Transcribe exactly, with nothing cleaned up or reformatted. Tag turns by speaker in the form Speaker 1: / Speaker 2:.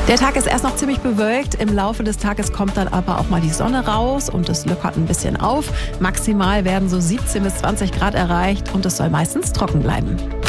Speaker 1: Der Tag ist erst noch ziemlich bewölkt. Im Laufe des Tages kommt dann aber auch mal die Sonne raus und es lockert ein bisschen auf. Maximal werden so siebzehn bis zwanzig Grad erreicht und es soll meistens trocken bleiben.